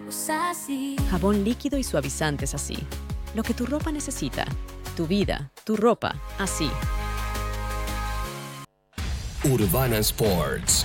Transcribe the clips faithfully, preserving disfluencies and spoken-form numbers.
así. Jabón líquido y suavizantes así. Lo que tu ropa necesita. Tu vida, tu ropa, así. Urbana Sports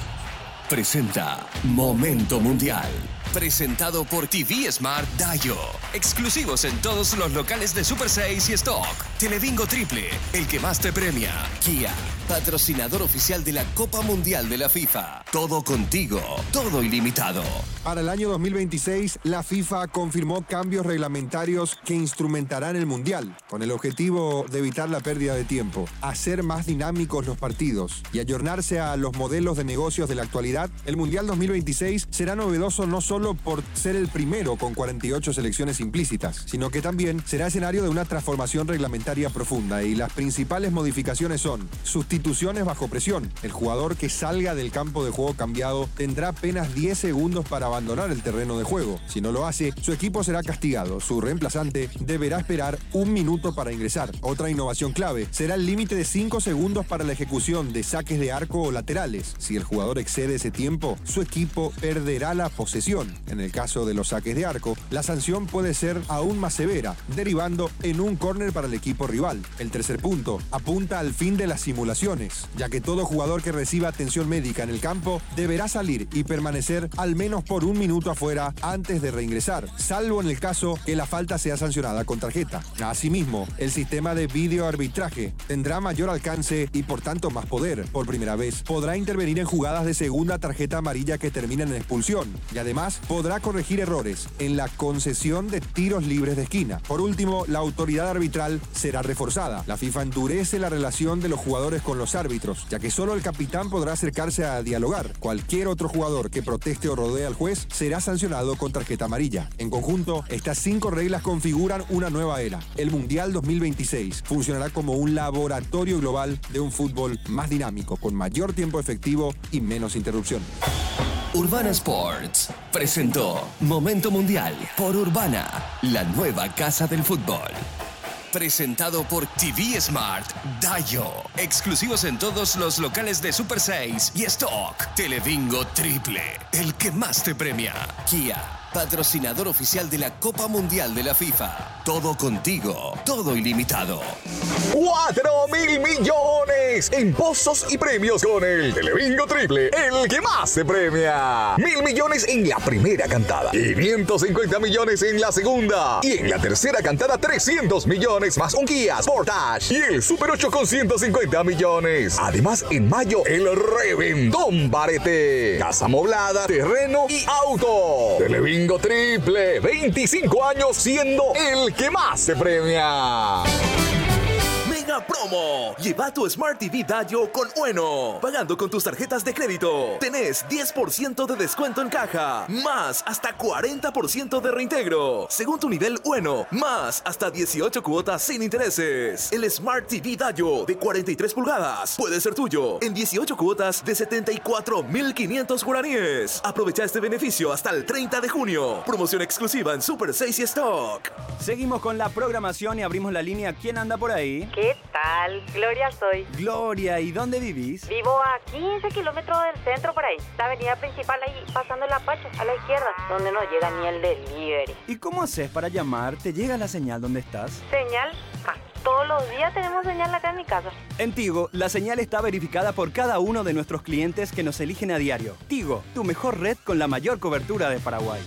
presenta Momento Mundial. Presentado por T V Smart Dayo. Exclusivos en todos los locales de Super seis y Stock. Telebingo Triple, el que más te premia. Kia, patrocinador oficial de la Copa Mundial de la FIFA. Todo contigo, todo ilimitado. Para el año dos mil veintiséis, la FIFA confirmó cambios reglamentarios que instrumentarán el Mundial, con el objetivo de evitar la pérdida de tiempo, hacer más dinámicos los partidos y ayornarse a los modelos de negocios de la actualidad. El Mundial dos mil veintiséis será novedoso no solo por ser el primero con cuarenta y ocho selecciones implícitas, sino que también será escenario de una transformación reglamentaria profunda, y las principales modificaciones son sustituciones bajo presión. El jugador que salga del campo de juego cambiado tendrá apenas diez segundos para abandonar el terreno de juego. Si no lo hace, su equipo será castigado. Su reemplazante deberá esperar un minuto para ingresar. Otra innovación clave será el límite de cinco segundos para la ejecución de saques de arco o laterales. Si el jugador excede ese tiempo, su equipo perderá la posesión. En el caso de los saques de arco, la sanción puede ser aún más severa, derivando en un córner para el equipo rival. El tercer punto apunta al fin de las simulaciones, ya que todo jugador que reciba atención médica en el campo deberá salir y permanecer al menos por un minuto afuera antes de reingresar, salvo en el caso que la falta sea sancionada con tarjeta. Asimismo, el sistema de videoarbitraje tendrá mayor alcance y por tanto más poder. Por primera vez, podrá intervenir en jugadas de segunda tarjeta amarilla que terminen en expulsión, y además podrá corregir errores en la concesión de tiros libres de esquina. Por último, la autoridad arbitral será reforzada. La FIFA endurece la relación de los jugadores con los árbitros, ya que solo el capitán podrá acercarse a dialogar. Cualquier otro jugador que proteste o rodee al juez será sancionado con tarjeta amarilla. En conjunto, estas cinco reglas configuran una nueva era. El Mundial dos mil veintiséis funcionará como un laboratorio global de un fútbol más dinámico, con mayor tiempo efectivo y menos interrupción. Urbana Sports presentó Momento Mundial por Urbana, la nueva casa del fútbol. Presentado por T V Smart Dayo. Exclusivos en todos los locales de Super seis y Stock. Telebingo Triple, el que más te premia. Kia, patrocinador oficial de la Copa Mundial de la FIFA. Todo contigo, todo ilimitado. ¡Cuatro mil millones en pozos y premios con el Telebingo Triple, el que más te premia! Mil millones en la primera cantada, quinientos cincuenta millones en la segunda, y en la tercera cantada trescientos millones más un Kia Sportage y el Super ocho con ciento cincuenta millones. Además, en mayo, el reventón barete, casa amoblada, terreno y auto. Telebingo Triple, veinticinco años siendo el que más te premia. Mega promo. Lleva tu Smart T V Dayo con Ueno. Pagando con tus tarjetas de crédito, tenés diez por ciento de descuento en caja, más hasta cuarenta por ciento de reintegro, según tu nivel Ueno, más hasta dieciocho cuotas sin intereses. El Smart T V Dayo de cuarenta y tres pulgadas puede ser tuyo en dieciocho cuotas de setenta y cuatro mil quinientos guaraníes. Aprovecha este beneficio hasta el treinta de junio. Promoción exclusiva en Super seis y Stock. Seguimos con la programación y abrimos la línea. ¿Quién anda por ahí? ¿Qué tal? Gloria soy. Gloria, ¿y dónde vivís? Vivo a quince kilómetros del centro por ahí. La avenida principal ahí, pasando el Apache, a la izquierda, donde no llega ni el delivery. ¿Y cómo haces para llamar? ¿Te llega la señal donde estás? ¿Señal? Ah, todos los días tenemos señal acá en mi casa. En Tigo, la señal está verificada por cada uno de nuestros clientes que nos eligen a diario. Tigo, tu mejor red con la mayor cobertura de Paraguay.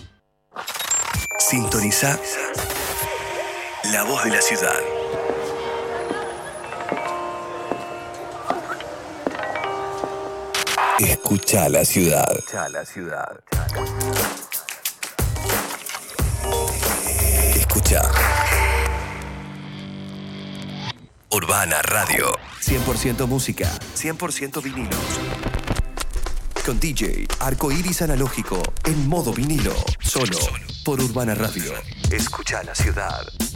Sintoniza la voz de la ciudad. Escucha la ciudad. Escucha la ciudad. Escucha. Urbana Radio. cien por ciento música. cien por ciento vinilos. Con D J Arcoiris Analógico en modo vinilo. Solo por Urbana Radio. Escucha la ciudad.